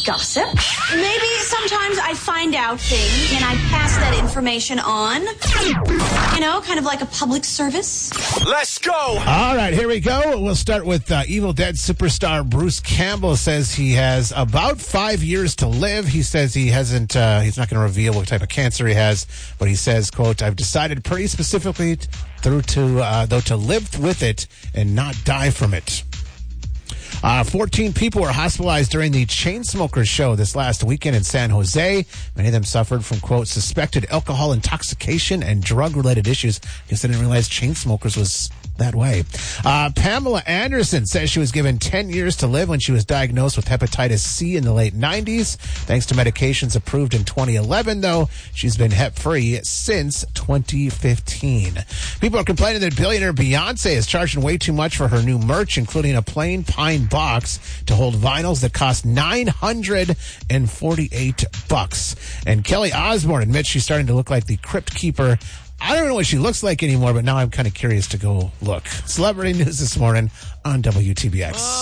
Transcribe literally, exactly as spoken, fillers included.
gossip. Maybe sometimes I find out things and I pass that information on. You know, kind of like a public service. Let's go. All right, here we go. We'll start with uh, Evil Dead superstar Bruce Campbell says he has about five years to live. He says he hasn't, uh, he's not going to reveal what type of cancer he has, but he says, quote, I've decided pretty specifically through to, uh, though, to live with it and not die from it. Uh, fourteen people were hospitalized during the Chainsmokers show this last weekend in San Jose. Many of them suffered from, quote, suspected alcohol intoxication and drug-related issues. I guess I didn't realize Chainsmokers was that way. Uh, Pamela Anderson says she was given ten years to live when she was diagnosed with hepatitis C in the late nineties. Thanks to medications approved in twenty eleven, though, she's been hep-free since twenty fifteen. People are complaining that billionaire Beyonce is charging way too much for her new merch, including a plain pine box to hold vinyls that cost nine hundred forty-eight bucks. And Kelly Osbourne admits she's starting to look like the Crypt Keeper. I don't know what she looks like anymore, but now I'm kind of curious to go look. Celebrity news this morning on W T B X.